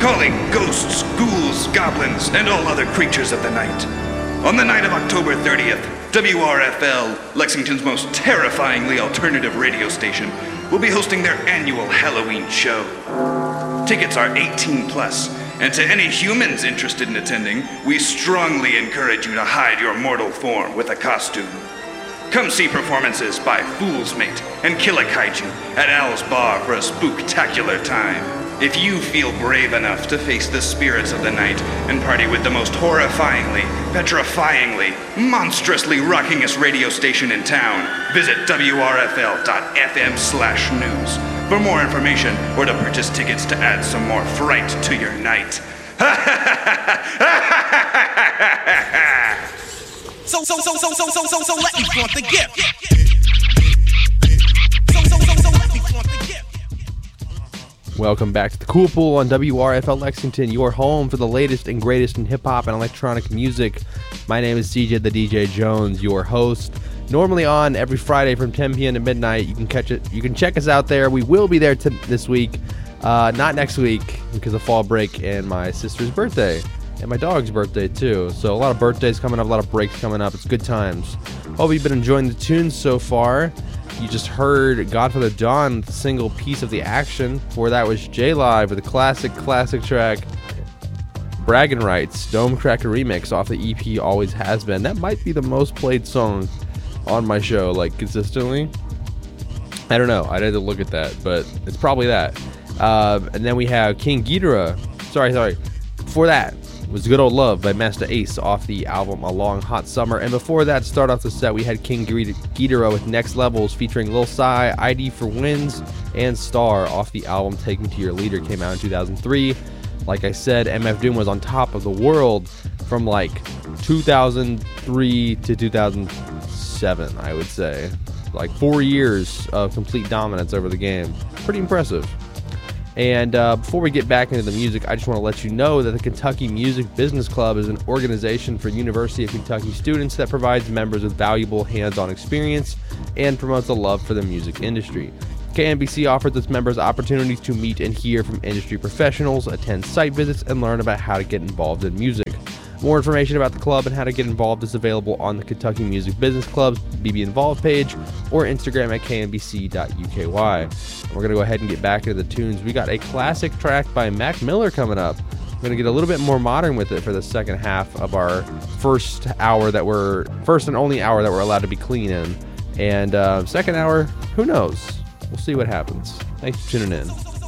calling ghosts, ghouls, goblins, and all other creatures of the night. On the night of October 30th, WRFL, Lexington's most terrifyingly alternative radio station, will be hosting their annual Halloween show. Tickets are 18 plus, and to any humans interested in attending, we strongly encourage you to hide your mortal form with a costume. Come see performances by Fool's Mate and Killer Kaiju at Owl's Bar for a spooktacular time. If you feel brave enough to face the spirits of the night and party with the most horrifyingly, petrifyingly, monstrously rockingest radio station in town, visit wrfl.fm/news for more information or to purchase tickets to add some more fright to your night. So let me flaunt the gift. Welcome back to the Cool Pool on WRFL Lexington, your home for the latest and greatest in hip-hop and electronic music. My name is CJ the DJ Jones, your host. Normally on every Friday from 10 p.m. to midnight. You can check us out there. We will be there this week, not next week because of fall break and my sister's birthday. And my dog's birthday, too. So a lot of birthdays coming up, a lot of breaks coming up. It's good times. Hope you've been enjoying the tunes so far. You just heard Godfather Dawn, the single Piece of the Action. Before that was J-Live with a classic track, Braggin' Rights, Dome Cracker remix off the EP Always Has Been. That might be the most played song on my show, like, consistently. I don't know. I'd have to look at that, but it's probably that. And then we have King Ghidorah. Sorry. Before that was Good Old Love by Master Ace off the album A Long Hot Summer. And before that, to start off the set, we had King Ghidorah with Next Levels featuring Lil Psy, ID for Wins, and Star off the album Take Me to Your Leader, came out in 2003. Like I said, MF Doom was on top of the world from like 2003 to 2007, I would say. Like 4 years of complete dominance over the game. Pretty impressive. And before we get back into the music, I just want to let you know that the Kentucky Music Business Club is an organization for University of Kentucky students that provides members with valuable hands-on experience and promotes a love for the music industry. KMBC offers its members opportunities to meet and hear from industry professionals, attend site visits, and learn about how to get involved in music. More information about the club and how to get involved is available on the Kentucky Music Business Club's BB Involved page or Instagram at kmbc.uky. We're going to go ahead and get back into the tunes. We got a classic track by Mac Miller coming up. We're going to get a little bit more modern with it for the second half of our first and only hour that we're allowed to be clean in. And second hour, who knows? We'll see what happens. Thanks for tuning in.